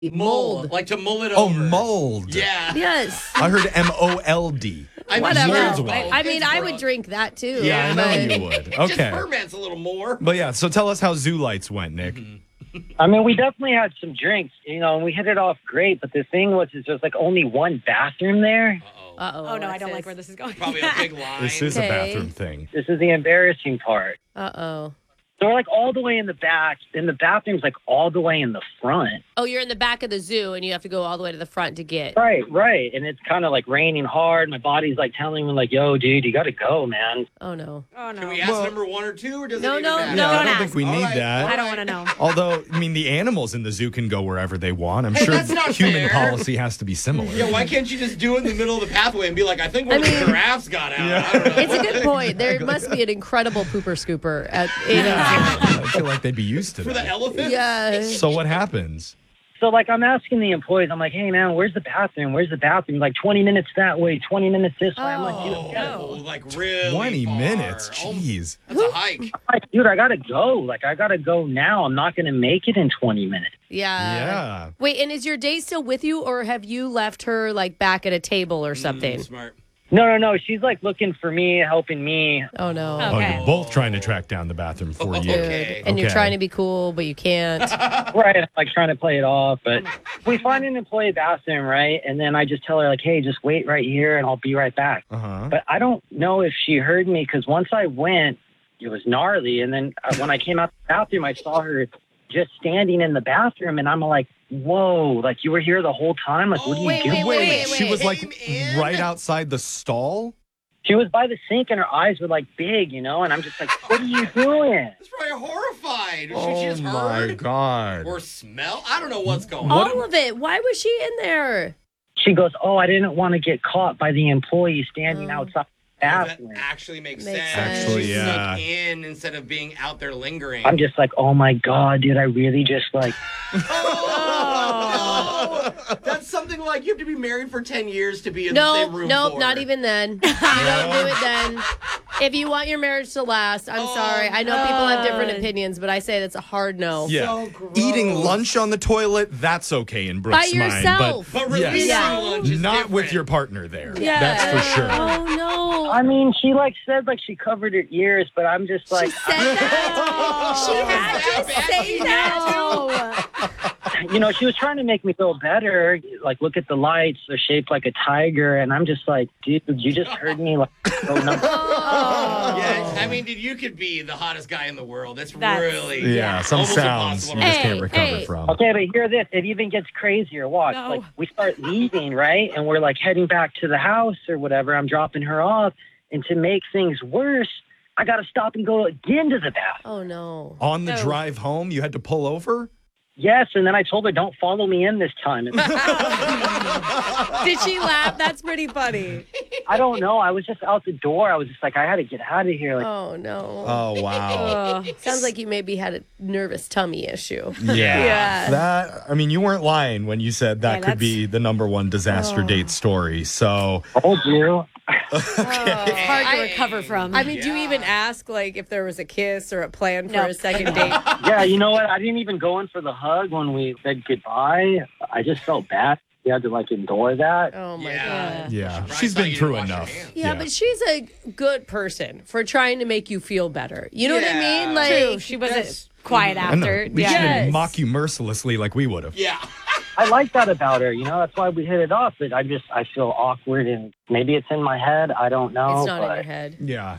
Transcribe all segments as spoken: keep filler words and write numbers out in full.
Mold. Like to mull it Oh, over. mold. Yeah. Yes. I heard M O L D. I mean, Whatever. Mold's I, well. I mean, It's I would gross. drink that too. Yeah, I know but- you would. It just Okay. ferments a little more. But yeah, so tell us how Zoo Lights went, Nick. I mean, we definitely had some drinks, you know, and we hit it off great. But the thing was, is there's like only one bathroom there. Uh-oh. Uh-oh. Oh, no, I don't Alexis. like where this is going. Probably a big line. This is Okay. a bathroom thing. This is the embarrassing part. Uh-oh. So we're like all the way in the back, and the bathroom's like all the way in the front. Oh, you're in the back of the zoo, and you have to go all the way to the front to get. Right, right. And it's kind of like raining hard. My body's like telling me, like, yo, dude, you got to go, man. Oh, no. Oh, no. Can we ask Well- number one or two, or does No, it even no, matter? no. Yeah, I don't don't ask. think we All need right, that. all I don't right. want to know. Although, I mean, the animals in the zoo can go wherever they want. I'm Hey, sure that's not human fair. policy has to be similar. Yeah, why can't you just do it in the middle of the pathway and be like, I think one I of the mean- giraffes got out. Yeah. I don't know. It's a good point. There must be an incredible pooper scooper at in I feel like they'd be used to For the that. elephant? Yeah. So what happens? So, like, I'm asking the employees, I'm like, hey, man, where's the bathroom? Where's the bathroom? Like, twenty minutes that way, twenty minutes this way. I'm like, dude, Oh, I gotta- no. Like really twenty far. minutes. Oh, Jeez. that's a hike. I'm like, dude, I got to go. Like, I got to go now. I'm not going to make it in twenty minutes. Yeah. Yeah. Wait, and is your date still with you, or have you left her like back at a table or something? Mm, smart. No, no, no. She's like looking for me, helping me. Oh no. Oh. Oh, Okay. you're both trying to track down the bathroom for you. Dude. Okay. And you're Okay. trying to be cool, but you can't. Right. I'm like trying to play it off. But we find an employee bathroom, right? And then I just tell her, like, hey, just wait right here and I'll be right back. Uh-huh. But I don't know if she heard me because once I went, it was gnarly. And then uh, when I came out the bathroom, I saw her just standing in the bathroom. And I'm like, whoa, like you were here the whole time? Like, what are Oh, you wait, doing? wait, Wait, wait, she wait. was like Came in? right outside the stall? She was by the sink and her eyes were like big, you know? And I'm just like, what are you doing? That's probably horrified. Should Oh she just my heard God. or smell? I don't know what's going on. All of it. Why was she in there? She goes, oh, I didn't want to get caught by the employee standing Oh. outside the That bathroom. actually makes, Makes sense. sense. Actually, She yeah. snuck in instead of being out there lingering. I'm just like, oh my God, dude, I really just like, Oh, no. That's something like you have to be married for ten years to be in the No, same room nope, for. not even then. You don't do it then. If you want your marriage to last, I'm Oh, sorry. I know people have different God. opinions, but I say that's a hard no. Yeah. So gross. Eating lunch on the toilet, that's okay in Brooke's By mind. yourself. But But releasing yes, Yeah. lunch is not different. with your partner there. Yeah. That's for sure. Oh no. I mean, she like said like she covered her ears, but I'm just like, She said that. She had that to bad? say that. No. you know, she was trying to make me feel better. Like, look at the lights, they're shaped like a tiger. And I'm just like, dude, you just heard me like, oh, no. Oh. Yeah, I mean, dude, you could be the hottest guy in the world. That's, That's- really Yeah, some almost sounds you impossible. just Hey, can't recover hey. from. Okay, but hear this. It even gets crazier. Watch. No. Like, we start leaving, right? And we're like heading back to the house or whatever. I'm dropping her off. And to make things worse, I got to stop and go again to the bathroom. Oh no. On the No. drive home, you had to pull over? Yes, and then I told her, don't follow me in this time. And Did she laugh? That's pretty funny. I don't know. I was just out the door. I was just like, I had to get out of here. Like, Oh no. Oh, wow. Ugh. Sounds like you maybe had a nervous tummy issue. Yeah. Yeah. That I mean, you weren't lying when you said that Yeah, could be the number one disaster Oh. date story. So told you. It's hard to I- recover from. I mean, do you Yeah. even ask like if there was a kiss or a plan for No. a second date? Yeah, you know what? I didn't even go in for the hug when we said goodbye. I just felt bad. We had to like endure that. Oh my Yeah. god. yeah, Surprised she's thought been you through didn't wash your enough. hands. Yeah, but she's a good person for trying to make you feel better. You know what I Yeah. mean? Like True. She wasn't That's- quiet I know. after. At least she Yeah. didn't Yes. mock you mercilessly like we would have. Yeah. I like that about her. You know, that's why we hit it off. But I just I feel awkward, and maybe it's in my head. I don't know. it's not in but your head. Yeah.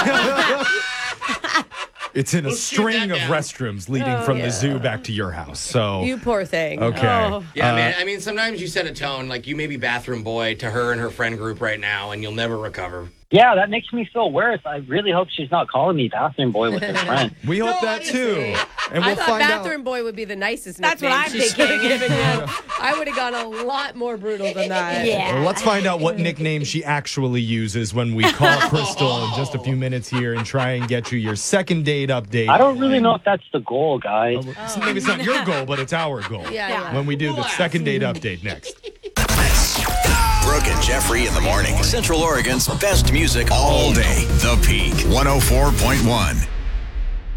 It's in a Let's shoot string that of down. restrooms leading from yeah. the zoo back to your house. So You poor thing. okay. Oh. Yeah, Uh, man. I mean, sometimes you set a tone, like you may be bathroom boy to her and her friend group right now, and you'll never recover. Yeah, that makes me feel worse. I really hope she's not calling me bathroom boy with her friend. We hope No, that I too. didn't say And I we'll thought find bathroom out. boy would be the nicest That's what nickname I'm she thinking. should have given you. I would have gone a lot more brutal than that. Yeah. Well, let's find out what nickname she actually uses when we call Crystal in just a few minutes here and try and get you your second date update. I don't really know if that's the goal, guys. So maybe it's not your goal, but it's our goal. Yeah, yeah. When we do the Relax. second date update next. Brooke and Jeffrey in the morning. Central Oregon's best music all day. The Peak one oh four point one.